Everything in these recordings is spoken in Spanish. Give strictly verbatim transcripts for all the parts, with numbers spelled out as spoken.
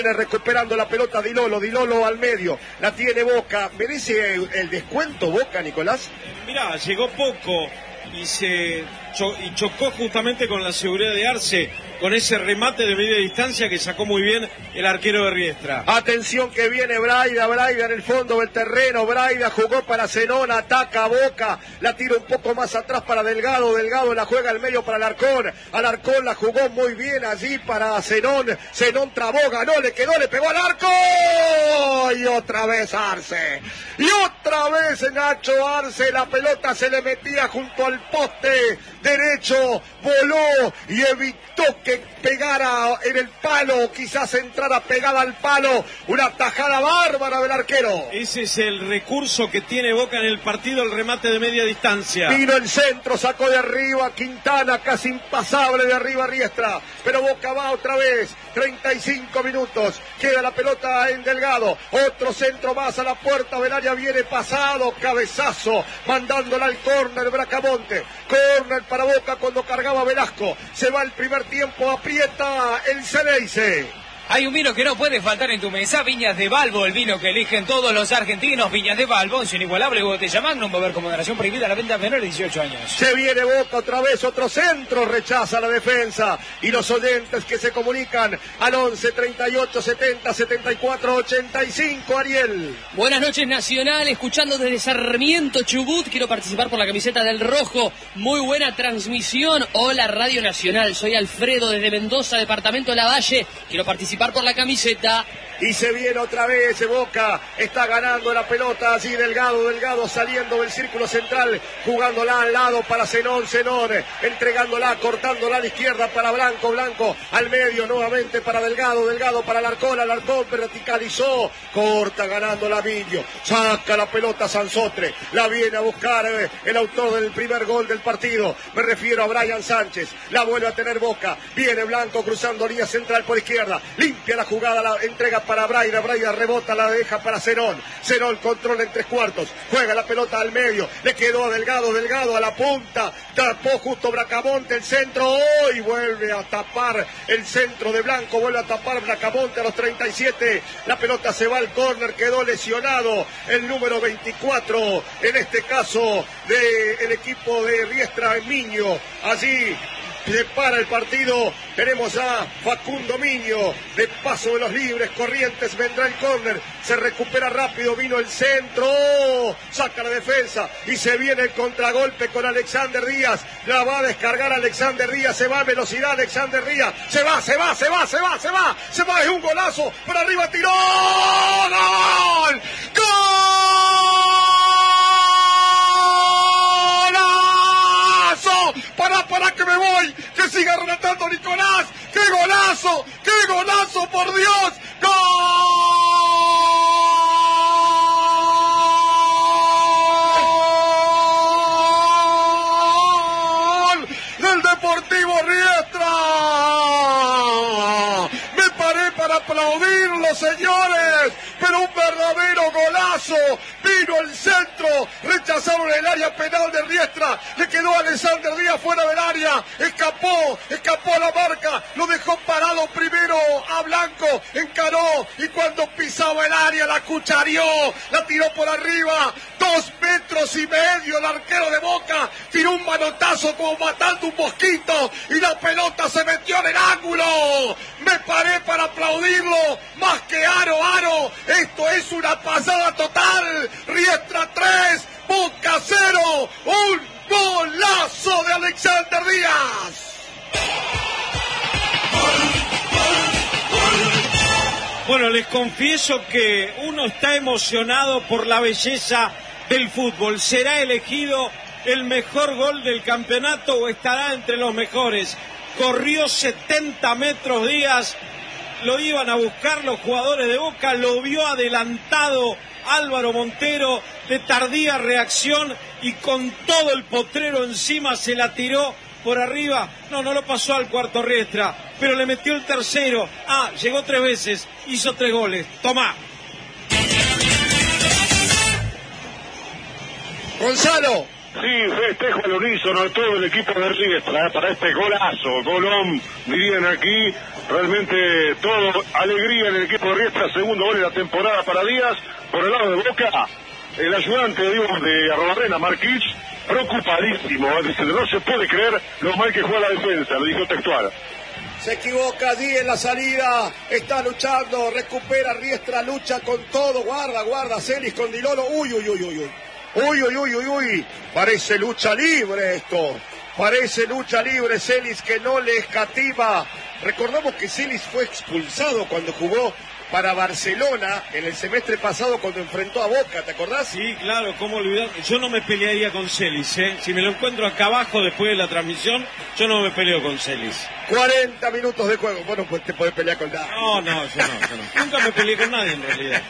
Recuperando la pelota Di Lolo, Di Lolo al medio, la tiene Boca. ¿Me dice el descuento Boca, Nicolás? Mirá, llegó poco y se cho y chocó justamente con la seguridad de Arce, con ese remate de media distancia que sacó muy bien el arquero de Riestra. Atención que viene Braida, Braida en el fondo del terreno, Braida jugó para Zenón, ataca a Boca, la tira un poco más atrás para Delgado, Delgado la juega al medio para Alarcón, Alarcón la jugó muy bien allí para Zenón, Zenón trabó, ganó, le quedó, le pegó al arco, y otra vez Arce, y otra vez Nacho Arce, la pelota se le metía junto al poste derecho, voló y evitó que pegara en el palo, quizás entrara pegada al palo, una tajada bárbara del arquero. Ese es el recurso que tiene Boca en el partido, el remate de media distancia. Vino el centro, sacó de arriba Quintana, casi impasable de arriba Riestra, pero Boca va otra vez, treinta y cinco minutos, queda la pelota en Delgado, otro centro más a la puerta del área, viene pasado, cabezazo, mandándola al córner Bracamonte, córner para Boca cuando cargaba Velasco, se va el primer tiempo, aprieta el Ceneice. Hay un vino que no puede faltar en tu mesa, Viñas de Balbo, el vino que eligen todos los argentinos. Viñas de Balbo, en su inigualable botella Magnum, beber con moderación, prohibida la venta a menores de dieciocho años. Se viene Boca otra vez, otro centro, rechaza la defensa. Y los oyentes que se comunican al once, treinta y ocho, setenta, setenta y cuatro, ochenta y cinco, Ariel. Buenas noches, Nacional, escuchando desde Sarmiento, Chubut. Quiero participar por la camiseta del Rojo. Muy buena transmisión. Hola, Radio Nacional. Soy Alfredo desde Mendoza, departamento de La Valle. Quiero participar por la camiseta. Y se viene otra vez Boca, está ganando la pelota allí Delgado, Delgado saliendo del círculo central, jugándola al lado para Zenón, Zenón, entregándola, cortándola a la izquierda para Blanco, Blanco al medio nuevamente para Delgado, Delgado para Alarcón, Alarcón verticalizó, corta ganando la Miño, saca la pelota Sansotre, la viene a buscar eh, el autor del primer gol del partido, me refiero a Brian Sánchez, la vuelve a tener Boca, viene Blanco cruzando línea central por izquierda, limpia la jugada, la entrega para Braida, Braida rebota, la deja para Zenón, Zenón controla en tres cuartos, juega la pelota al medio, le quedó a Delgado, Delgado a la punta, tapó justo Bracamonte el centro, hoy oh, vuelve a tapar el centro de Blanco, vuelve a tapar Bracamonte a los treinta y siete, la pelota se va al córner, quedó lesionado el número veinticuatro, en este caso del equipo de Riestra Miño, allí se para el partido, tenemos a Facundo Miño, de paso de los libres, Corrientes vendrá el córner, se recupera rápido, vino el centro, ¡oh! Saca la defensa y se viene el contragolpe con Alexander Díaz, la va a descargar Alexander Díaz, se va a velocidad Alexander Díaz, se va, se va, se va, se va, se va, se va, es un golazo, por arriba tiró, ¡gol! ¡Golazo! Para, para que me voy, que siga relatando Nicolás, ¡qué golazo! ¡Qué golazo, por Dios! ¡Gol! ¡Del Deportivo Riestra! Me paré para aplaudirlo, señores, pero un verdadero golazo. Vino el centro, rechazaron el área penal de Riestra, le quedó a Alexander Díaz fuera del área, escapó, escapó a la marca, lo dejó parado primero a Blanco, encaró y cuando pisaba el área la cuchareó, la tiró por arriba, dos metros y medio el arquero de Boca, tiró un manotazo como matando un mosquito y la pelota se metió en el ángulo. Me paré para aplaudirlo, más que aro, aro, esto es una pasada total. Riestra tres, Boca cero, un golazo de Alexander Díaz. Bueno, les confieso que uno está emocionado por la belleza del fútbol. ¿Será elegido el mejor gol del campeonato o estará entre los mejores? Corrió setenta metros Díaz, lo iban a buscar los jugadores de Boca, lo vio adelantado Álvaro Montero, de tardía reacción y con todo el potrero encima se la tiró por arriba. No, no lo pasó al cuarto Riestra, pero le metió el tercero. Ah, llegó tres veces, hizo tres goles. Tomá. Gonzalo, Sí, festejo al unísono de todo el equipo de Riestra, ¿eh? Para este golazo, golón, dirían aquí, realmente todo, alegría en el equipo de Riestra, segundo gol de la temporada para Díaz, por el lado de Boca, el ayudante de, de Arrobarrena, Marquich, preocupadísimo, ¿eh? Dice, no se puede creer lo mal que juega la defensa, lo dijo textual. Se equivoca allí en la salida, está luchando, recupera Riestra, lucha con todo, guarda, guarda, Celis con Dilolo, uy, uy, uy, uy, uy. Uy, uy, uy, uy, uy, parece lucha libre esto, parece lucha libre, Celis que no le escatima. Recordamos que Celis fue expulsado cuando jugó para Barcelona en el semestre pasado cuando enfrentó a Boca, ¿te acordás? Sí, claro, cómo olvidar. Yo no me pelearía con Celis, ¿eh? Si me lo encuentro acá abajo después de la transmisión, yo no me peleo con Celis. cuarenta minutos de juego, bueno, pues te podés pelear con nadie. No, no, yo no, yo no. Nunca me peleé con nadie en realidad.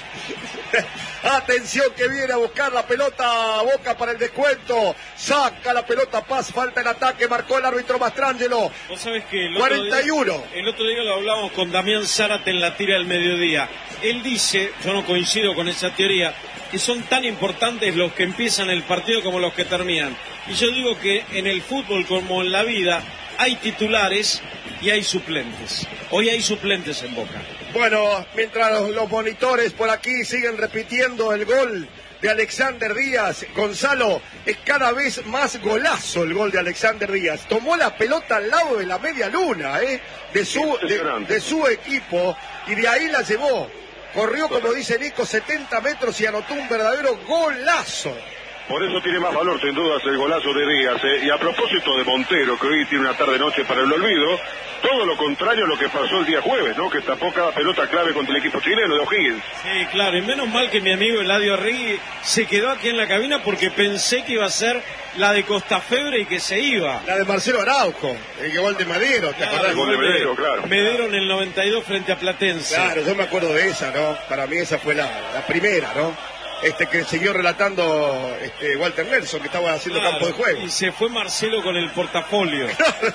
Atención que viene a buscar la pelota Boca para el descuento. Saca la pelota Paz, falta el ataque, marcó el árbitro Mastrangelo. Vos sabés que el cuarenta y uno. Otro día, el otro día lo hablamos con Damián Zárate en la tira del mediodía. Él dice, yo no coincido con esa teoría, que son tan importantes los que empiezan el partido como los que terminan. Y yo digo que en el fútbol como en la vida hay titulares y hay suplentes. Hoy hay suplentes en Boca. Bueno, mientras los, los monitores por aquí siguen repitiendo el gol de Alexander Díaz, Gonzalo, es cada vez más golazo el gol de Alexander Díaz. Tomó la pelota al lado de la media luna, ¿eh? de, su, de, de su equipo, y de ahí la llevó. Corrió, como dice Nico, setenta metros y anotó un verdadero golazo. Por eso tiene más valor, sin dudas, el golazo de Díaz. ¿eh? Y a propósito de Montero, que hoy tiene una tarde-noche para el olvido, todo lo contrario a lo que pasó el día jueves, ¿no? Que tapó cada pelota clave contra el equipo chileno de O'Higgins. Sí, claro, y menos mal que mi amigo Eladio Arregui se quedó aquí en la cabina porque pensé que iba a ser la de Costafebre y que se iba. La de Marcelo Araujo, el gol de Madero, ¿te claro, acordás? El gol de Madero, claro. Medero en el noventa y dos frente a Platense. Claro, yo me acuerdo de esa, ¿no? Para mí esa fue la, la primera, ¿no? Este que siguió relatando este Walter Nelson, que estaba haciendo claro, campo de juego. Y se fue Marcelo con el portafolio.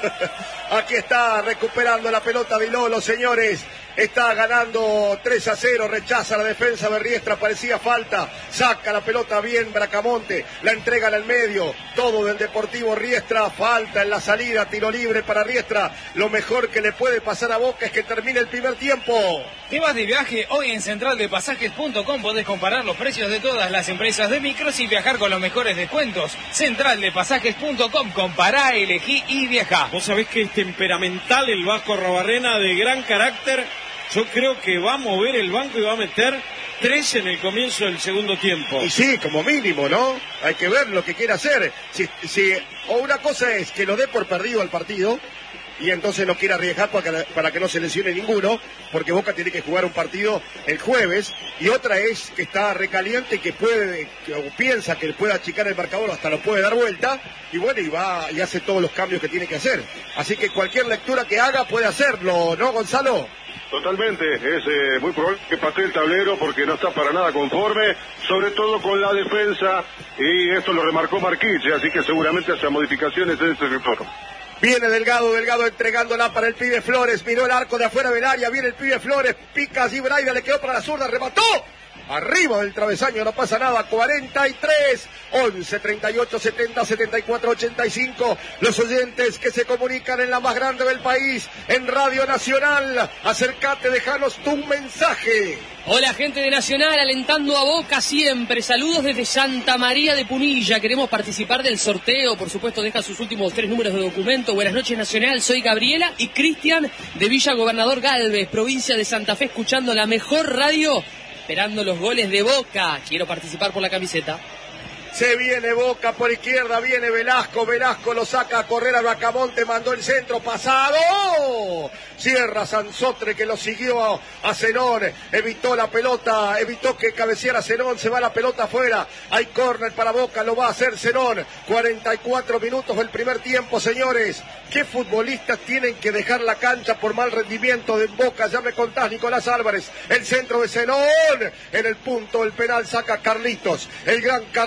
Aquí está recuperando la pelota de Lolo, señores. Está ganando tres a cero, rechaza la defensa de Riestra, parecía falta. Saca la pelota bien Bracamonte, la entrega en el medio. Todo del Deportivo Riestra, falta en la salida, tiro libre para Riestra. Lo mejor que le puede pasar a Boca es que termine el primer tiempo. ¿Te vas de viaje? Hoy en central de pasajes punto com podés comparar los precios de todas las empresas de micros y viajar con los mejores descuentos. central de pasajes punto com, compará, elegí y viajá. Vos sabés que es temperamental el Vasco Arrobarrena, de gran carácter. Yo creo que va a mover el banco y va a meter tres en el comienzo del segundo tiempo. Y sí, como mínimo, ¿no? Hay que ver lo que quiere hacer. Si, si, o una cosa es que lo dé por perdido al partido y entonces no quiere arriesgar para que, para que no se lesione ninguno, porque Boca tiene que jugar un partido el jueves, y otra es que está recaliente y que puede, que, o piensa que puede achicar el marcador, hasta lo puede dar vuelta, y bueno, y va y hace todos los cambios que tiene que hacer. Así que cualquier lectura que haga puede hacerlo, ¿no, Gonzalo? Totalmente, es eh, muy probable que patee el tablero porque no está para nada conforme, sobre todo con la defensa, y esto lo remarcó Marquich, así que seguramente hace modificaciones en este sector. Viene Delgado, Delgado entregándola para el pibe Flores, miró el arco de afuera del área, viene el pibe Flores, pica allí Braida, le quedó para la zurda, remató. Arriba del travesaño, no pasa nada, cuarenta y tres, once, treinta y ocho, setenta, setenta y cuatro, ochenta y cinco, los oyentes que se comunican en la más grande del país, en Radio Nacional, acércate, dejanos tu mensaje. Hola, gente de Nacional, alentando a Boca siempre. Saludos desde Santa María de Punilla. Queremos participar del sorteo. Por supuesto, deja sus últimos tres números de documento. Buenas noches, Nacional. Soy Gabriela y Cristian de Villa Gobernador Galvez, provincia de Santa Fe, escuchando la mejor radio, esperando los goles de Boca. Quiero participar por la camiseta. Se viene Boca por izquierda, viene Velasco, Velasco lo saca a correr a Bracamonte, mandó el centro, pasado, cierra Sansotre que lo siguió a Zenón, evitó la pelota, evitó que cabeceara Zenón, se va la pelota afuera, hay córner para Boca, lo va a hacer Zenón, cuarenta y cuatro minutos del primer tiempo, señores. ¿Qué futbolistas tienen que dejar la cancha por mal rendimiento de Boca? Ya me contás, Nicolás Álvarez, el centro de Zenón, en el punto del penal saca Carlitos, el gran Carlitos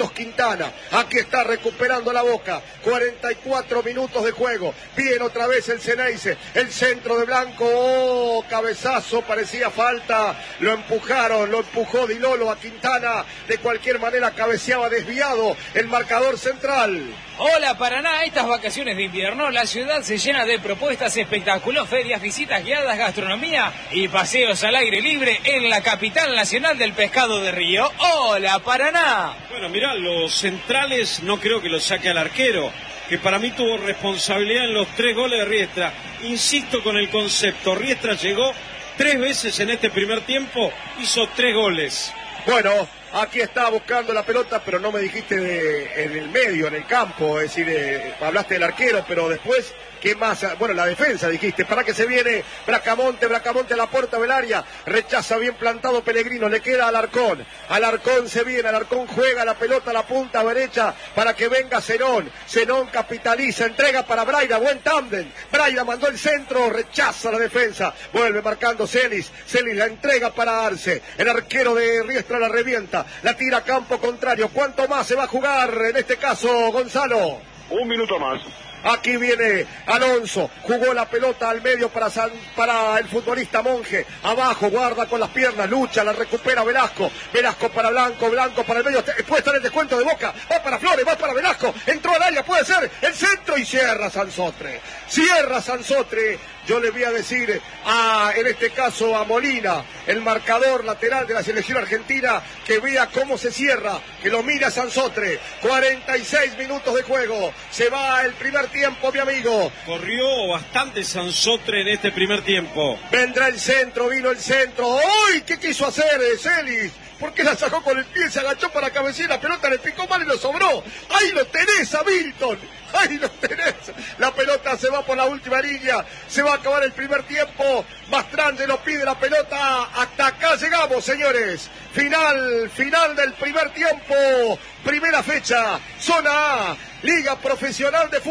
Carlos Quintana. Aquí está recuperando la Boca. cuarenta y cuatro minutos de juego. Viene otra vez el Ceneice. El centro de Blanco. Oh, cabezazo, parecía falta. Lo empujaron, lo empujó Di Lolo a Quintana. De cualquier manera cabeceaba desviado el marcador central. Hola Paraná, estas vacaciones de invierno la ciudad se llena de propuestas, espectáculos, ferias, visitas guiadas, gastronomía y paseos al aire libre en la capital nacional del pescado de Río. Hola Paraná. Bueno, mirá, los centrales no creo que lo saque al arquero, que para mí tuvo responsabilidad en los tres goles de Riestra. Insisto con el concepto, Riestra llegó tres veces en este primer tiempo, hizo tres goles. Bueno, aquí está buscando la pelota, pero no me dijiste de, en el medio, en el campo, es decir, eh, hablaste del arquero, pero después, ¿qué más? Bueno, la defensa dijiste, para que se viene Bracamonte, Bracamonte a la puerta del área, rechaza bien plantado Pellegrino, le queda Alarcón, Alarcón se viene, Alarcón juega la pelota a la punta derecha para que venga Zenón, Zenón capitaliza, entrega para Braida, buen tándem, Braida mandó el centro, rechaza la defensa, vuelve marcando Celis, Celis la entrega para Arce, el arquero de Riestra la revienta, la tira a campo contrario. ¿Cuánto más se va a jugar en este caso, Gonzalo? Un minuto más. Aquí viene Alonso, jugó la pelota al medio para, San, para el futbolista Monje, abajo, guarda con las piernas, lucha, la recupera Velasco, Velasco para Blanco, Blanco para el medio, puede estar el descuento de Boca, va para Flores, va para Velasco, entró al área, puede ser el centro y cierra Sansotre, cierra Sansotre. Yo le voy a decir a, en este caso a Molina, el marcador lateral de la selección argentina, que vea cómo se cierra, que lo mira Sansotre. cuarenta y seis minutos de juego, se va el primer tiempo, mi amigo. Corrió bastante Sansotre en este primer tiempo. Vendrá el centro, vino el centro. ¡Uy! ¿Qué quiso hacer Celis? ¿Por qué la sacó con el pie? Se agachó para cabecear, la pelota le picó mal y lo sobró. ¡Ahí lo tenés a Milton! ¡Ahí lo tenés! La pelota se va por la última línea. Se va a acabar el primer tiempo. Mastrande lo pide la pelota. Hasta acá llegamos, señores. Final, final del primer tiempo. Primera fecha. Zona A. Liga Profesional de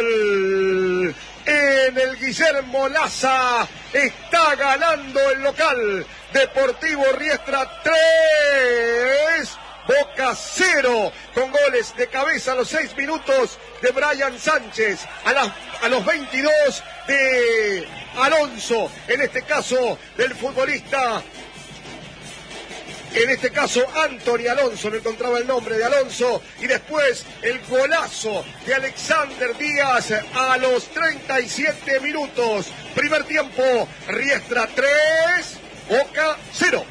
Fútbol. En el Guillermo Laza está ganando el local. Deportivo Riestra tres, Boca cero, con goles de cabeza a los seis minutos de Brian Sánchez, a, la, a los veintidós de Alonso, en este caso del futbolista, en este caso Anthony Alonso, no encontraba el nombre de Alonso, y después el golazo de Alexander Díaz a los treinta y siete minutos. Primer tiempo, Riestra tres, Boca cero.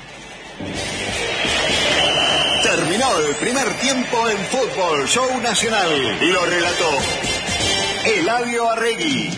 Terminó el primer tiempo en Fútbol Show Nacional y lo relató Eladio Arregui.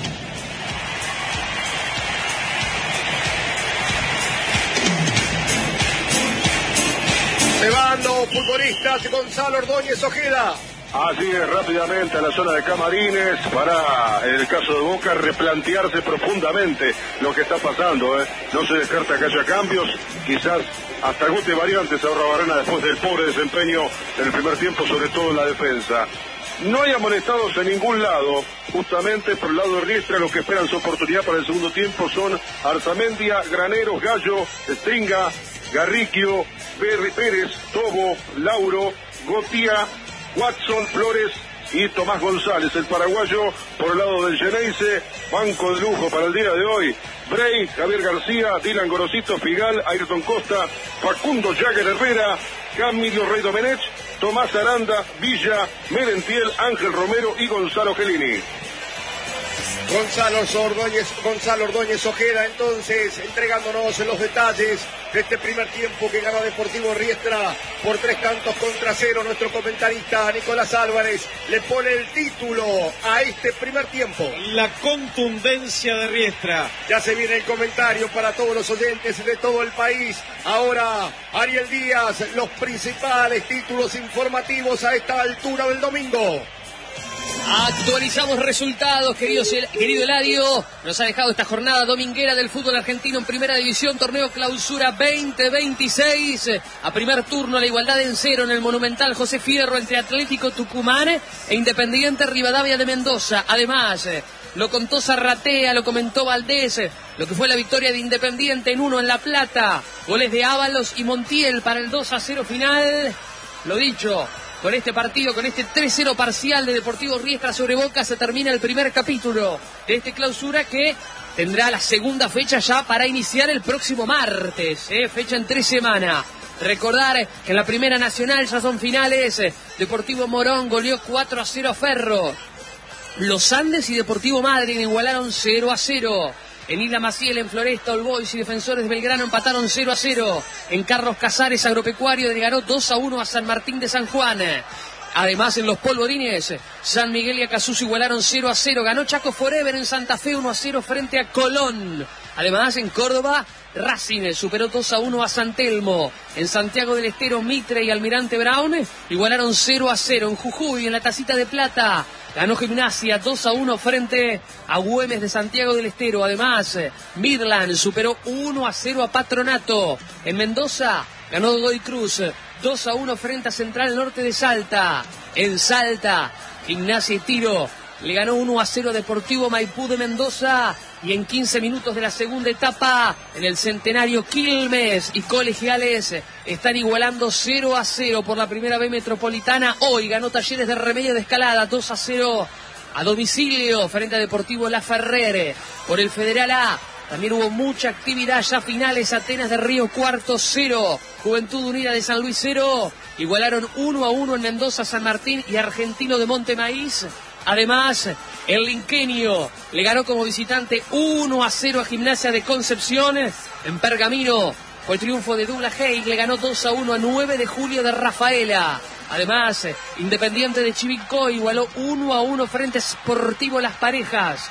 Se van los futbolistas, Gonzalo Ordóñez Ojeda. Así es, rápidamente a la zona de camarines para, en el caso de Boca, replantearse profundamente lo que está pasando. ¿eh? No se descarta que haya cambios, quizás hasta agote variantes ahora Barrena después del pobre desempeño en el primer tiempo, sobre todo en la defensa. No hay amonestados en ningún lado, justamente por el lado de Riestra. Los que esperan su oportunidad para el segundo tiempo son Arzamendia, Graneros, Gallo, Stringa, Garriquio, Pérez, Tobo, Lauro, Gotía, Watson, Flores y Tomás González, el paraguayo. Por el lado del Ceneice, banco de lujo para el día de hoy: Bray, Javier García, Dylan Gorosito, Figal, Ayrton Costa, Facundo Jagger Herrera, Camilo Rey Domenech, Tomás Aranda, Villa, Merentiel, Ángel Romero y Gonzalo Gelini. Gonzalo Ordóñez, Gonzalo Ordóñez Ojeda, entonces, entregándonos los detalles de este primer tiempo que gana Deportivo Riestra por tres tantos contra cero. Nuestro comentarista Nicolás Álvarez le pone el título a este primer tiempo: la contundencia de Riestra. Ya se viene el comentario para todos los oyentes de todo el país. Ahora, Ariel Díaz, los principales títulos informativos a esta altura del domingo. Actualizamos resultados, queridos, querido Eladio. Nos ha dejado esta jornada dominguera del fútbol argentino en Primera División, torneo clausura veinte veintiséis. A primer turno, la igualdad en cero en el Monumental José Fierro entre Atlético Tucumán e Independiente Rivadavia de Mendoza. Además, lo contó Zarratea, lo comentó Valdés, lo que fue la victoria de Independiente en uno en La Plata. Goles de Ábalos y Montiel para el dos a cero final. Lo dicho, Con este partido, con este tres cero parcial de Deportivo Riestra sobre Boca, se termina el primer capítulo de este clausura que tendrá la segunda fecha ya para iniciar el próximo martes, ¿eh? Fecha en tres semanas. Recordar que en la Primera Nacional ya son finales. Deportivo Morón goleó cuatro a cero a Ferro. Los Andes y Deportivo Madryn igualaron cero a cero. En Isla Maciel, en Floresta, All Boys y Defensores de Belgrano empataron cero a cero. En Carlos Casares, Agropecuario le ganó dos a uno a San Martín de San Juan. Además, en los Polvorines, San Miguel y Acasuso igualaron cero a cero. Ganó Chaco Forever en Santa Fe uno a cero frente a Colón. Además, en Córdoba, Racing superó dos a uno a San Telmo. En Santiago del Estero, Mitre y Almirante Brown igualaron cero a cero. En Jujuy, en la Tacita de Plata, ganó Gimnasia dos a uno frente a Güemes de Santiago del Estero. Además, Midland superó uno a cero a Patronato. En Mendoza, ganó Godoy Cruz dos a uno frente a Central Norte de Salta. En Salta, Gimnasia y Tiro le ganó uno a cero a Deportivo Maipú de Mendoza. Y en quince minutos de la segunda etapa, en el Centenario, Quilmes y Colegiales están igualando cero a cero por la Primera B Metropolitana. Hoy ganó Talleres de Remedio de Escalada dos a cero a domicilio frente a Deportivo La Ferrer. Por el Federal A también hubo mucha actividad, ya finales. Atenas de Río Cuarto cero, Juventud Unida de San Luis cero. Igualaron uno a uno en Mendoza, San Martín y Argentino de Monte Maíz. Además, el Linquenio le ganó como visitante uno a cero a Gimnasia de Concepción. En Pergamino fue el triunfo de Douglas Haig, le ganó dos a uno a nueve de julio de Rafaela. Además, Independiente de Chivilcoy igualó uno a uno frente a Sportivo Las Parejas.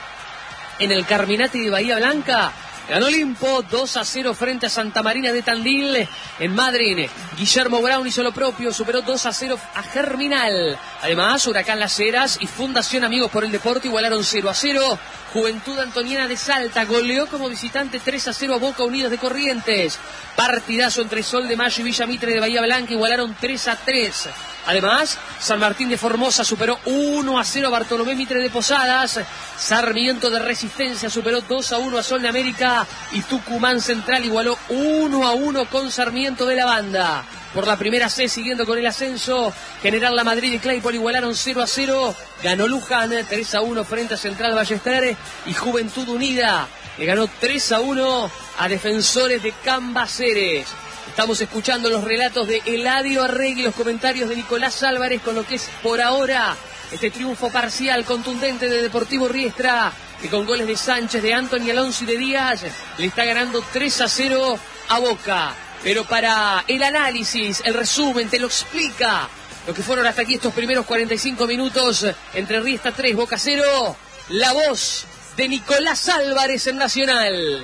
En el Carminati de Bahía Blanca ganó Olimpo dos a cero frente a Santa Marina de Tandil. En Madrid, Guillermo Brown hizo lo propio, superó dos a cero a Germinal. Además, Huracán Las Heras y Fundación Amigos por el Deporte igualaron cero a cero. Juventud Antoniana de Salta goleó como visitante tres a cero a Boca Unidos de Corrientes. Partidazo entre Sol de Mayo y Villa Mitre de Bahía Blanca igualaron tres a tres. Además, San Martín de Formosa superó uno a cero a Bartolomé Mitre de Posadas. Sarmiento de Resistencia superó dos a uno a Sol de América. Y Tucumán Central igualó uno a uno con Sarmiento de la Banda. Por la primera C, siguiendo con el ascenso, General La Madrid y Claypole igualaron cero a cero. Ganó Luján tres a uno frente a Central Ballester. Y Juventud Unida le ganó tres a uno a Defensores de Cambaceres. Estamos escuchando los relatos de Eladio Arregui, los comentarios de Nicolás Álvarez con lo que es por ahora este triunfo parcial contundente de Deportivo Riestra, que con goles de Sánchez, de Anthony Alonso y de Díaz le está ganando tres a cero a Boca. Pero para el análisis, el resumen, te lo explica lo que fueron hasta aquí estos primeros cuarenta y cinco minutos entre Riestra tres, Boca cero, la voz de Nicolás Álvarez en Nacional.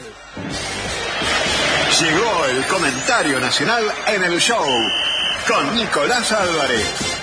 Llegó el comentario nacional en el show con Nicolás Álvarez.